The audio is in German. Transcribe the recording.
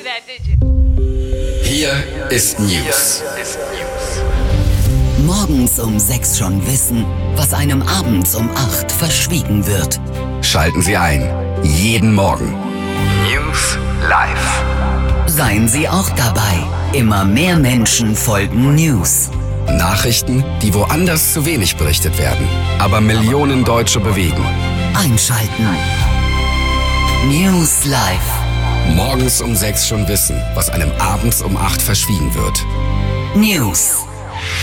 that, did you? Hier ist News. Morgens um 6 schon wissen, was einem abends um 8 verschwiegen wird. Schalten Sie ein. Jeden Morgen. News live. Seien Sie auch dabei. Immer mehr Menschen folgen News. Nachrichten, die woanders zu wenig berichtet werden, aber Millionen Deutsche bewegen. Einschalten. News live. Morgens um 6 schon wissen, was einem abends um 8 verschwiegen wird. News.